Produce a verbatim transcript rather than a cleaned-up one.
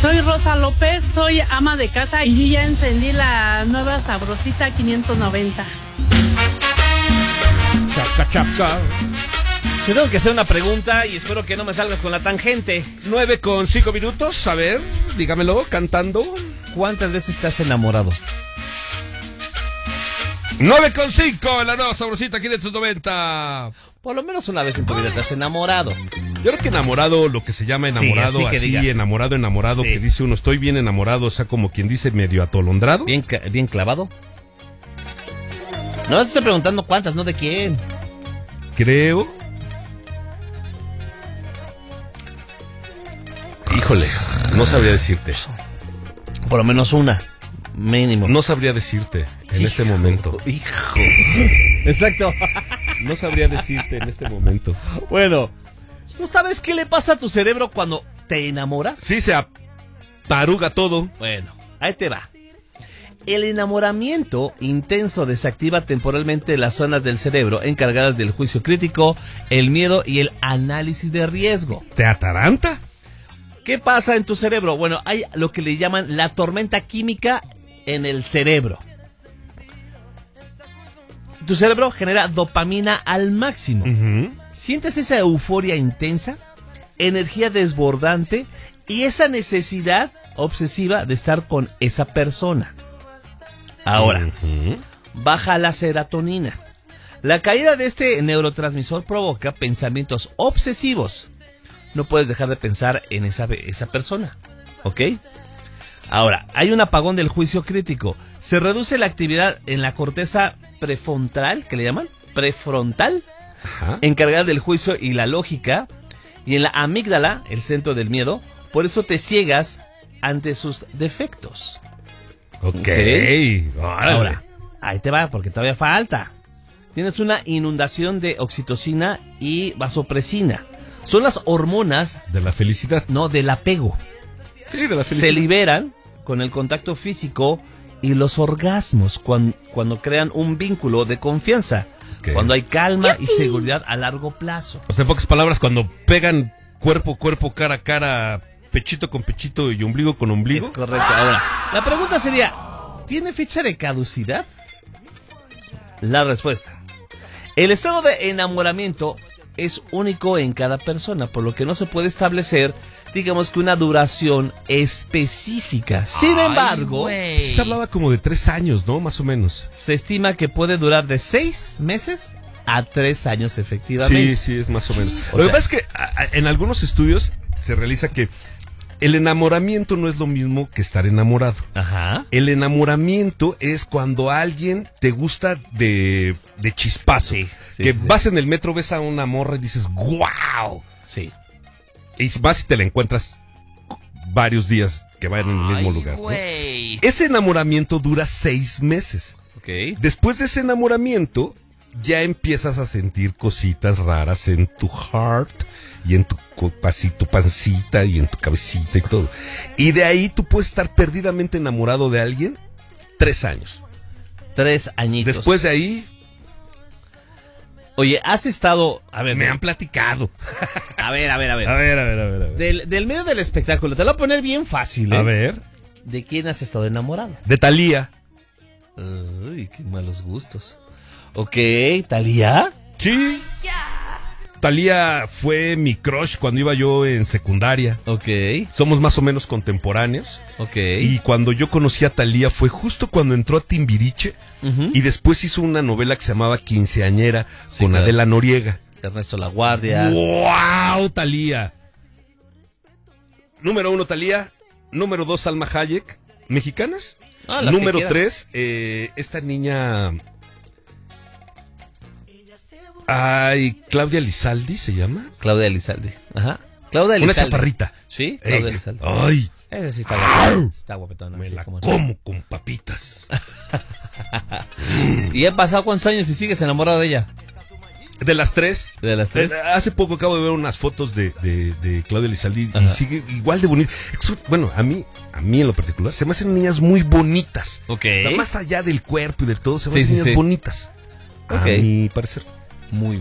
Soy Rosa López, soy ama de casa y ya encendí la nueva Sabrosita quinientos noventa. Chaca, chaca. Te tengo que hacer una pregunta y espero que no me salgas con la tangente. Nueve con cinco minutos, a ver, dígamelo, cantando. ¿Cuántas veces te has enamorado? Nueve con cinco en la nueva Sabrosita quinientos noventa. Por lo menos una vez en tu vida te has enamorado. Yo creo que enamorado, lo que se llama enamorado, sí, así, que así, digas. enamorado, enamorado, Sí. que dice uno, estoy bien enamorado, o sea, como quien dice medio atolondrado. ¿Bien, bien clavado? No, te estoy preguntando cuántas, no de quién. Creo. Híjole, no sabría decirte. Por lo menos una, mínimo. No sabría decirte en este momento. Hijo. Exacto. No sabría decirte en este momento. Bueno, ¿tú sabes qué le pasa a tu cerebro cuando te enamoras? Sí, se ataruga todo. Bueno, ahí te va. El enamoramiento intenso desactiva temporalmente las zonas del cerebro encargadas del juicio crítico, el miedo y el análisis de riesgo. ¿Te ataranta? ¿Qué pasa en tu cerebro? Bueno, hay lo que le llaman la tormenta química en el cerebro. Tu cerebro genera dopamina al máximo. Uh-huh. Sientes esa euforia intensa, energía desbordante y esa necesidad obsesiva de estar con esa persona. Ahora, uh-huh. baja la serotonina. La caída de este neurotransmisor provoca pensamientos obsesivos. No puedes dejar de pensar en esa, esa persona, ¿ok? Ahora, hay un apagón del juicio crítico. Se reduce la actividad en la corteza prefrontal, ¿qué le llaman? Prefrontal, Ajá. encargada del juicio y la lógica, y en la amígdala, el centro del miedo. Por eso te ciegas ante sus defectos. Ok. Ok. Órale. Ahora, ahí te va, porque todavía falta. Tienes una inundación de oxitocina y vasopresina. Son las hormonas, De la felicidad. no, del apego. Sí, de la felicidad. Se liberan con el contacto físico y los orgasmos cuando, cuando crean un vínculo de confianza. Ok. Cuando hay calma y seguridad a largo plazo. O sea, en pocas palabras, cuando pegan cuerpo, cuerpo, cara a cara, pechito con pechito y ombligo con ombligo. Es correcto. Ahora, la pregunta sería, ¿tiene fecha de caducidad? La respuesta. El estado de enamoramiento es único en cada persona, por lo que no se puede establecer, digamos que una duración específica. Sin Ay, embargo, güey. Se hablaba como de tres años, ¿no? Más o menos. se estima que puede durar de seis meses a tres años Sí, efectivamente. sí, es más o menos. O Lo que sea- pasa es que a- a- en algunos estudios se realiza que el enamoramiento no es lo mismo que estar enamorado. Ajá. El enamoramiento es cuando a alguien te gusta de, de chispazo. Sí, sí, que sí. vas en el metro, ves a una morra y dices, ¡guau! Sí. Y si vas y te la encuentras varios días que vayan en el mismo Ay, lugar, ¿no? güey. Ese enamoramiento dura seis meses. Ok. Después de ese enamoramiento, ya empiezas a sentir cositas raras en tu heart y en tu pasito, pancita y en tu cabecita y todo. Y de ahí tú puedes estar perdidamente enamorado de alguien tres años. Tres añitos. Después de ahí, Oye, has estado... A ver, me han platicado. a ver, a ver, a ver. A ver, a ver, a ver. A ver. Del, del medio del espectáculo, te lo voy a poner bien fácil, ¿eh? A ver. ¿De quién has estado enamorado? De Thalía. Uy, qué malos gustos. Ok, ¿Thalía? Sí. Thalía fue mi crush cuando iba yo en secundaria. Ok, Somos más o menos contemporáneos. ok. Y cuando yo conocí a Thalía fue justo cuando entró a Timbiriche. Ujú. Y después hizo una novela que se llamaba Quinceañera Sí, con claro. Adela Noriega. Ernesto La Guardia. ¡Wow, Thalía! Número uno, Thalía. Número dos, Salma Hayek. ¿Mexicanas? Ah, las que Número quieras. tres, eh, esta niña... Ay, Claudia Lizaldi se llama. Claudia Elizalde. Ajá. Claudia Una Elizalde. chaparrita. Sí, Claudia Ella. Elizalde. Ay, Esa sí está guapetona. Está guapetona. me sí, la cómo no. como con papitas. ¿Y han pasado cuántos años y sigues enamorado de ella? De las tres. ¿De las tres? Eh, Hace poco acabo de ver unas fotos de, de, de Claudia Lizaldi y Ajá. sigue igual de bonita. Eso, bueno, a mí, a mí en lo particular, se me hacen niñas muy bonitas. Ok. O sea, más allá del cuerpo y de todo, se me Sí, hacen sí, niñas sí. bonitas. Ok. A mi parecer. Muy